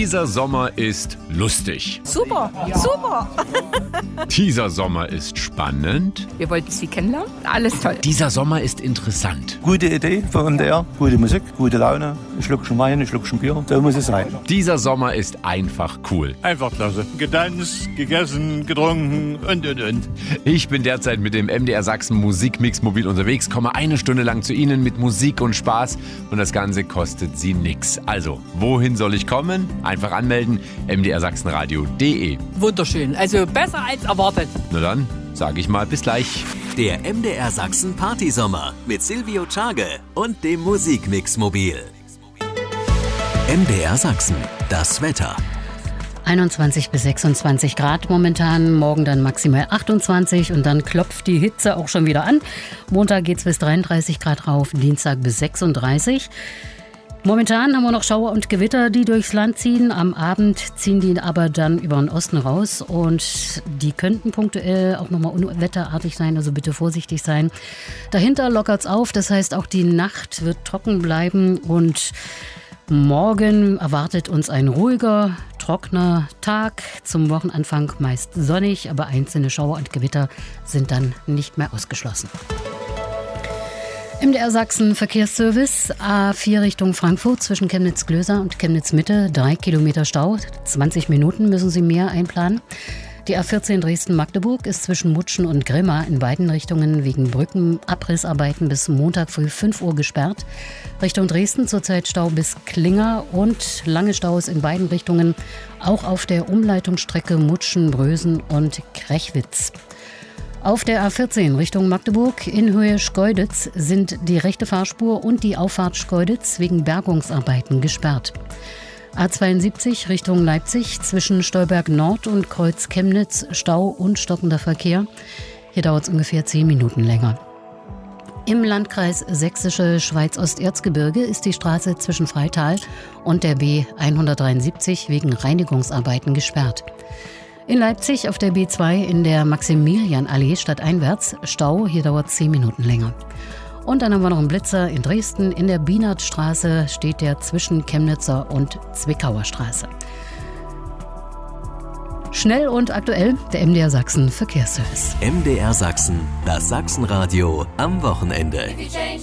Dieser Sommer ist lustig. Super, super. Dieser Sommer ist spannend. Wir wollten Sie kennenlernen. Alles toll. Dieser Sommer ist interessant. Gute Idee von MDR, gute Musik, gute Laune, ein Schluckchen Wein, ein Schluckchen Bier, so muss es sein. Dieser Sommer ist einfach cool. Einfach klasse. Getanzt, gegessen, getrunken und. Ich bin derzeit mit dem MDR Sachsen Musikmix mobil unterwegs, komme eine Stunde lang zu Ihnen mit Musik und Spaß und das Ganze kostet Sie nix. Also, wohin soll ich kommen? Einfach anmelden, mdrsachsenradio.de. Wunderschön. Also besser als erwartet. Na dann, sage ich mal bis gleich. Der MDR Sachsen Partysommer mit Silvio Tschage und dem Musikmix mobil. MDR Sachsen, das Wetter. 21 bis 26 Grad momentan, morgen dann maximal 28 und dann klopft die Hitze auch schon wieder an. Montag geht's bis 33 Grad rauf, Dienstag bis 36. Momentan haben wir noch Schauer und Gewitter, die durchs Land ziehen. Am Abend ziehen die aber dann über den Osten raus und die könnten punktuell auch nochmal unwetterartig sein, also bitte vorsichtig sein. Dahinter lockert's auf, das heißt auch die Nacht wird trocken bleiben und morgen erwartet uns ein ruhiger, trockener Tag. Zum Wochenanfang meist sonnig, aber einzelne Schauer und Gewitter sind dann nicht mehr ausgeschlossen. MDR Sachsen Verkehrsservice, A4 Richtung Frankfurt zwischen Chemnitz-Glöser und Chemnitz-Mitte, 3 Kilometer Stau, 20 Minuten müssen Sie mehr einplanen. Die A14 Dresden-Magdeburg ist zwischen Mutschen und Grimma in beiden Richtungen wegen Brückenabrissarbeiten bis Montag früh 5 Uhr gesperrt. Richtung Dresden zurzeit Stau bis Klinger und lange Staus in beiden Richtungen, auch auf der Umleitungsstrecke Mutschen-Brösen und Krechwitz. Auf der A14 Richtung Magdeburg in Höhe Schkeuditz sind die rechte Fahrspur und die Auffahrt Schkeuditz wegen Bergungsarbeiten gesperrt. A72 Richtung Leipzig zwischen Stolberg Nord und Kreuz Chemnitz Stau und stockender Verkehr. Hier dauert es ungefähr 10 Minuten länger. Im Landkreis Sächsische Schweiz-Osterzgebirge ist die Straße zwischen Freital und der B 173 wegen Reinigungsarbeiten gesperrt. In Leipzig auf der B2 in der Maximilianallee stadteinwärts Stau, hier dauert 10 Minuten länger. Und dann haben wir noch einen Blitzer in Dresden. In der Bienertstraße steht der zwischen Chemnitzer und Zwickauer Straße. Schnell und aktuell der MDR Sachsen Verkehrsservice. MDR Sachsen, das Sachsenradio am Wochenende.